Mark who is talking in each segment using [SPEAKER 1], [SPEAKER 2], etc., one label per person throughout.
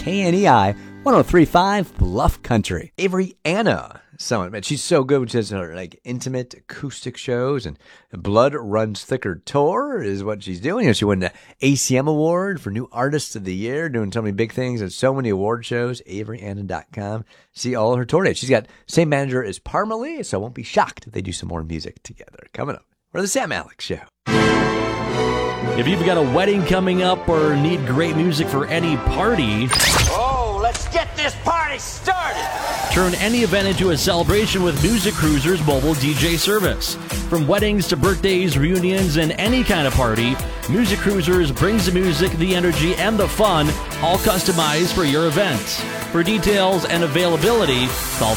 [SPEAKER 1] KNEI 103.5 Bluff Country. Avery Anna Summit, man, she's so good when she does her like intimate acoustic shows, and Blood Runs Thicker tour is what she's doing. You know, she won the ACM Award for New Artist of the Year, doing so many big things and so many award shows. AveryAnna.com. See all her tour dates. She's got same manager as Parmalee, so I won't be shocked if they do some more music together. Coming up, we're the Sam Alex Show.
[SPEAKER 2] If you've got a wedding coming up or need great music for any party,
[SPEAKER 3] let's get this party started!
[SPEAKER 2] Turn any event into a celebration with Music Cruiser's mobile DJ service. From weddings to birthdays, reunions, and any kind of party, Music Cruisers brings the music, the energy, and the fun, all customized for your event. For details and availability, call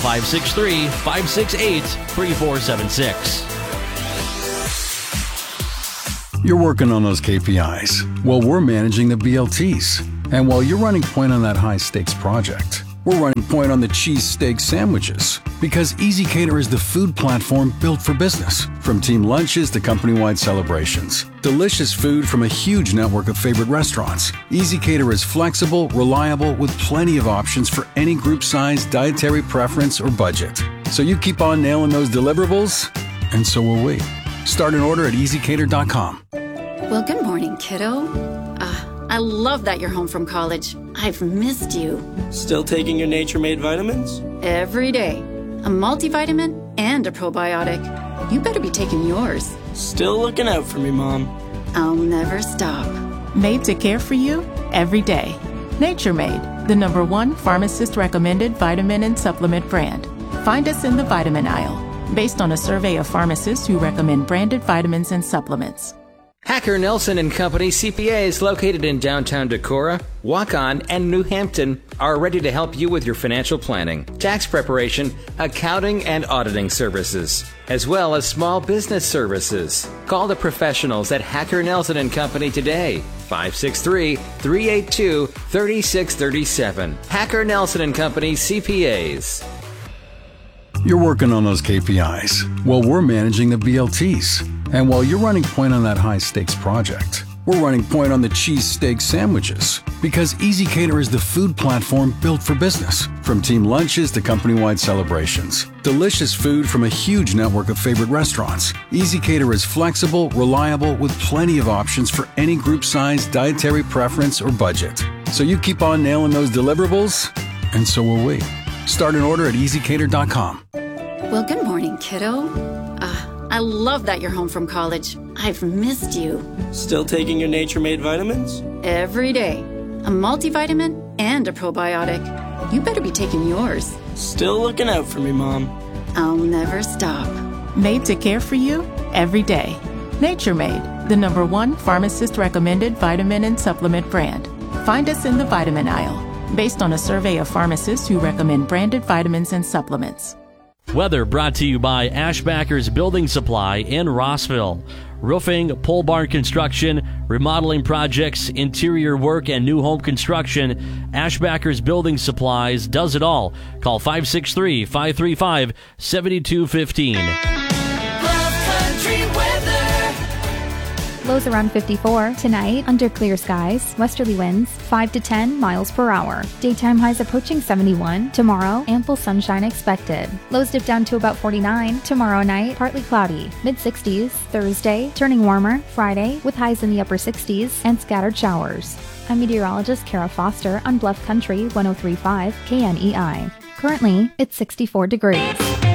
[SPEAKER 2] 563-568-3476.
[SPEAKER 4] You're working on those KPIs. Well, we're managing the BLTs. And while you're running point on that high-stakes project, we're running point on the cheesesteak sandwiches. Because ezCater is the food platform built for business. From team lunches to company-wide celebrations. Delicious food from a huge network of favorite restaurants. ezCater is flexible, reliable, with plenty of options for any group size, dietary preference, or budget. So you keep on nailing those deliverables, and so will we. Start an order at ezcater.com.
[SPEAKER 5] Well, good morning, kiddo. I love that you're home from college. I've missed you.
[SPEAKER 6] Still taking your Nature Made vitamins?
[SPEAKER 5] Every day. A multivitamin and a probiotic. You better be taking yours.
[SPEAKER 6] Still looking out for me, Mom.
[SPEAKER 5] I'll never stop.
[SPEAKER 7] Made to care for you every day. Nature Made, the #1 pharmacist-recommended vitamin and supplement brand. Find us in the vitamin aisle, based on a survey of pharmacists who recommend branded vitamins and supplements.
[SPEAKER 8] Hacker Nelson and Company CPAs located in downtown Decorah, Waukon, and New Hampton are ready to help you with your financial planning, tax preparation, accounting, and auditing services, as well as small business services. Call the professionals at Hacker Nelson and Company today. 563-382-3637. Hacker Nelson and Company CPAs.
[SPEAKER 4] You're working on those KPIs. Well, we're managing the BLTs. And while you're running point on that high-stakes project, we're running point on the cheesesteak sandwiches. Because ezCater is the food platform built for business. From team lunches to company-wide celebrations. Delicious food from a huge network of favorite restaurants. ezCater is flexible, reliable, with plenty of options for any group size, dietary preference, or budget. So you keep on nailing those deliverables, and so will we. Start an order at ezcater.com.
[SPEAKER 5] Well, good morning, kiddo. I love that you're home from college. I've missed you.
[SPEAKER 6] Still taking your Nature Made vitamins?
[SPEAKER 5] Every day. A multivitamin and a probiotic. You better be taking yours.
[SPEAKER 6] Still looking out for me, Mom.
[SPEAKER 5] I'll never stop.
[SPEAKER 7] Made to care for you every day. Nature Made, the #1 pharmacist-recommended vitamin and supplement brand. Find us in the vitamin aisle, based on a survey of pharmacists who recommend branded vitamins and supplements.
[SPEAKER 2] Weather brought to you by Ashbackers Building Supply in Rossville. Roofing, pole barn construction, remodeling projects, interior work, and new home construction. Ashbackers Building Supplies does it all. Call 563-535-7215.
[SPEAKER 9] Lows around 54. Tonight, under clear skies, westerly winds 5 to 10 miles per hour. Daytime highs approaching 71. Tomorrow, ample sunshine expected. Lows dip down to about 49. Tomorrow night, partly cloudy, mid-60s. Thursday, turning warmer. Friday, with highs in the upper 60s and scattered showers. I'm meteorologist Kara Foster on Bluff Country 103.5 KNEI. Currently, it's 64 degrees.